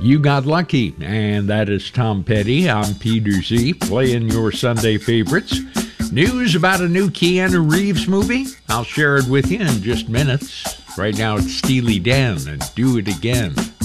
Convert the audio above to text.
You got lucky, and that is Tom Petty. I'm Peter Z, playing your Sunday favorites. News about a new Keanu Reeves movie? I'll share it with you in just minutes. Right now it's Steely Dan and Do It Again.